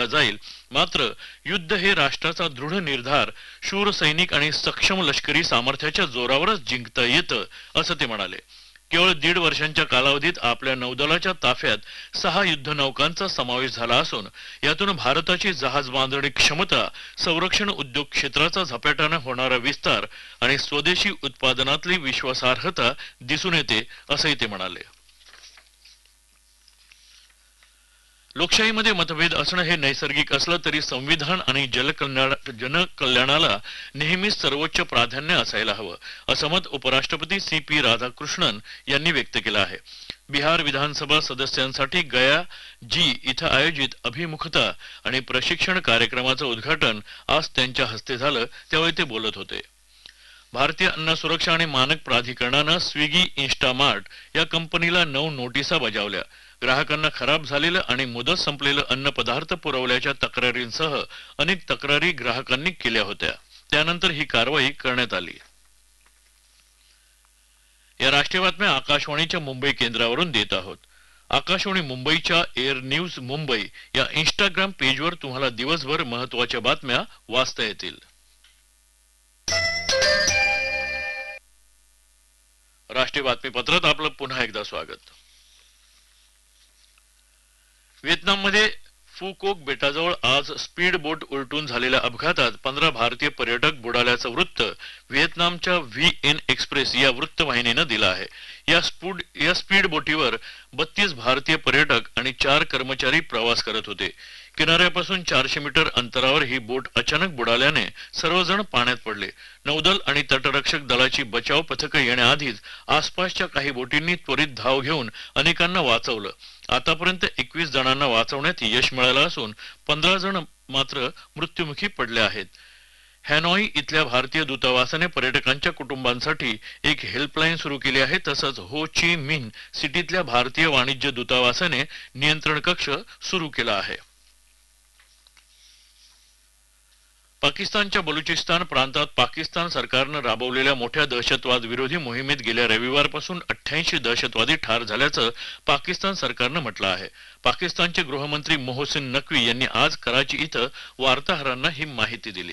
जाईल, मात्र युद्ध हे राष्ट्राचा दृढ निर्धार, शूर सैनिक आणि सक्षम लष्करी सामर्थ्याच्या जोरावरच जिंकता येतं, असं ते म्हणाले. केवळ 1.5 वर्षांच्या कालावधीत आपल्या नौदलाच्या ताफ्यात 6 युद्धनौकांचा समावेश झाला असून यातून भारताची जहाज बांधणी क्षमता, संरक्षण उद्योग क्षेत्राचा झपाट्याने होणारा विस्तार आणि स्वदेशी उत्पादनातली विश्वासार्हता दिसून येते, असंही ते म्हणाले. लोकशाहीमध्ये मतभेद असणं हे नैसर्गिक असलं तरी संविधान आणि जनकल्याणाला नेहमीच सर्वोच्च प्राधान्य असायला हवं, असं मत उपराष्ट्रपती CP राधाकृष्णन यांनी व्यक्त केलं आहे. बिहार विधानसभा सदस्यांसाठी गया जी इथं आयोजित अभिमुखता आणि प्रशिक्षण कार्यक्रमाचं उद्घाटन आज त्यांच्या हस्ते झालं, त्यावेळी ते बोलत होते. भारतीय अन्न सुरक्षा आणि मानक प्राधिकरणानं स्विगी इन्स्टामार्ट या कंपनीला 9 नोटिसा बजावल्या. ग्राहकांना खराब झालेलं आणि मुदत संपलेलं अन्न पदार्थ पुरवल्याच्या तक्रारींसह अनेक तक्रारी ग्राहकांनी केल्या होत्या. त्यानंतर ही कारवाई करण्यात आली. या राष्ट्रीय बातम्या आकाशवाणीच्या मुंबई केंद्रावरून देत आहोत. आकाशवाणी मुंबईच्या एअर न्यूज मुंबई या इंस्टाग्राम पेजवर तुम्हाला दिवसभर महत्त्वाच्या बातम्या वाचता येतील. राष्ट्रीय बातमीपत्रात आपलं पुन्हा एकदा स्वागत. व्हिएतनाममध्ये फुकोक बेटाजवळ आज स्पीड बोट उलटून झालेल्या अपघातात 15 भारतीय पर्यटक बुडाल्याचं वृत्त व्हिएतनामच्या VN एक्सप्रेस या वृत्तवाहिनीनं दिलं आहे. या स्पीड बोटीवर 32 भारतीय पर्यटक आणि 4 कर्मचारी प्रवास करत होते. किनाऱ्यापासून 400 मीटर अंतरावर ही बोट अचानक बुडाल्याने सर्वजण पाण्यात पडले. नौदल आणि तटरक्षक दलाची बचाव पथकं येण्याआधीच आसपासच्या काही बोटींनी त्वरित धाव घेऊन अनेकांना वाचवलं. आतापर्यंत 21 जणांना वाचवण्यात यश मिळालं असून 15 जण मात्र मृत्युमुखी पडले आहेत. हॅनॉई इथल्या भारतीय दूतावासाने पर्यटकांच्या कुटुंबांसाठी एक हेल्पलाईन सुरू केली आहे. तसंच हो ची मिन्ह सिटीतल्या भारतीय वाणिज्य दूतावासाने नियंत्रण कक्ष सुरू केला आहे. पाकिस्तानच्या बलुचिस्तान प्रांतात पाकिस्तान सरकारनं राबवलेल्या मोठ्या दहशतवाद विरोधी मोहिमेत गेल्या रविवारपासून 88 दहशतवादी ठार झाल्याचं पाकिस्तान सरकारनं म्हटलं आहे. पाकिस्तानचे गृहमंत्री मोहसिन नक्वी यांनी आज कराची इथं वार्ताहरांना ही माहिती दिली.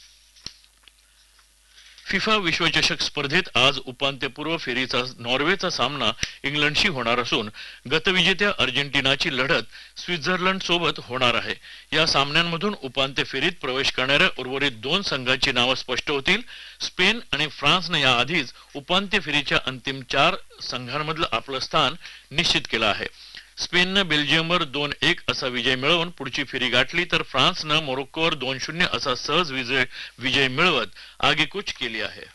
फिफा विश्वचषक स्पर्धेत आज उपांत्यपूर्व फेरीचा नॉर्वेचा सामना इंग्लंडशी होणार असून गतविजेत्या अर्जेंटिनाची लढत स्वित्झर्लंड सोबत होणार आहे. या सामन्यांमधून उपांत्य फेरीत प्रवेश करणाऱ्या उर्वरित 2 संघांची नावं स्पष्ट होतील. स्पेन आणि फ्रान्सने याआधीच उपांत्य फेरीच्या अंतिम 4 संघांमधलं आपलं स्थान निश्चित केलं आहे. स्पेननं बेल्जियमवर 2-1 असा विजय मिळवून पुढची फेरी गाठली, तर फ्रान्सनं मोरोक्कोवर 2-0 असा सहज विजय मिळवत आगेकूच केली आहे.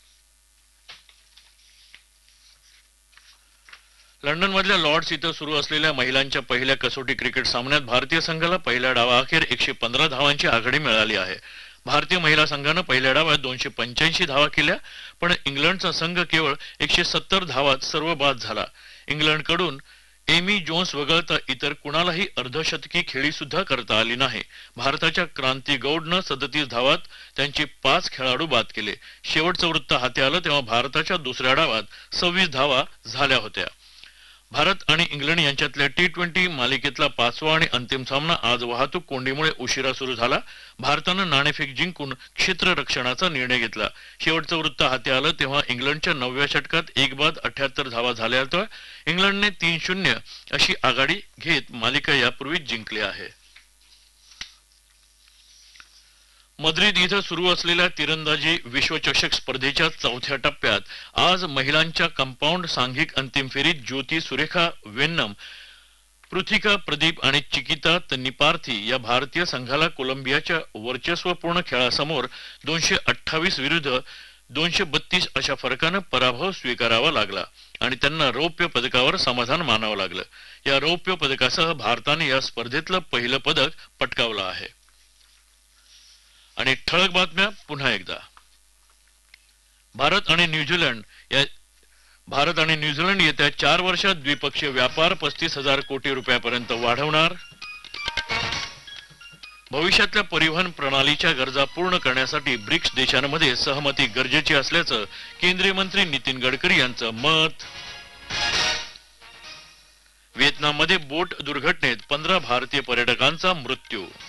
लंडनमधल्या लॉर्ड्स इथं सुरू असलेल्या महिलांच्या पहिल्या कसोटी क्रिकेट सामन्यात भारतीय संघाला पहिल्या डावाअखेर 115 धावांची आघाडी मिळाली आहे. भारतीय महिला संघानं पहिल्या डावात 285 धावा केल्या, पण इंग्लंडचा संघ केवळ 170 धावात सर्व बाद झाला. इंग्लंडकडून एमी जोन्स वगळता इतर कुणालाही अर्धशतकी खेळी सुद्धा करता आली नाही. भारताच्या क्रांती गौडनं 37 धावात त्यांचे 5 खेळाडू बाद केले. शेवटचं वृत्त हाती आलं तेव्हा भारताच्या दुसऱ्या डावात 26 धावा झाल्या होत्या. भारत आणि इंग्लंड यांच्यातल्या T20 मालिकेतला 5वा आणि अंतिम सामना आज वाहतूक कोंडीमुळे उशिरा सुरू झाला. भारतानं नाणेफेक जिंकून क्षेत्ररक्षणाचा निर्णय घेतला. शेवटचं वृत्त हाती आलं तेव्हा इंग्लंडच्या 9व्या षटकात 1 बाद 78 धावा झाल्या होत्या. इंग्लंडने 3-0 अशी आघाडी घेत मालिका यापूर्वीच जिंकली आहे. मद्रिद इथं सुरू असलेल्या तिरंदाजी विश्वचषक स्पर्धेच्या 4थ्या टप्प्यात आज महिलांच्या कंपाऊंड सांघिक अंतिम फेरीत ज्योती सुरेखा वेन्नम, पृथिका प्रदीप आणि चिकिता तन्नीपार्थी या भारतीय संघाला कोलंबियाच्या वर्चस्वपूर्ण खेळासमोर 228 विरुद्ध 232 अशा फरकानं पराभव स्वीकारावा लागला आणि त्यांना रौप्य पदकावर समाधान मानावं लागलं. या रौप्य पदकासह भारताने या स्पर्धेतलं पहिलं पदक पटकावलं आहे. आणि ठळक बातम्या पुन्हा एकदा. भारत आणि न्यूझीलंड येत्या 4 वर्षात द्विपक्षीय व्यापार 35,000 कोटी रुपयापर्यंत वाढवणार. भविष्यातल्या परिवहन प्रणालीच्या गरजा पूर्ण करण्यासाठी ब्रिक्स देशांमध्ये सहमती गरजेची असल्याचं केंद्रीय मंत्री नितीन गडकरी यांचं मत. व्हिएतनाममध्ये बोट दुर्घटनेत 15 भारतीय पर्यटकांचा मृत्यू.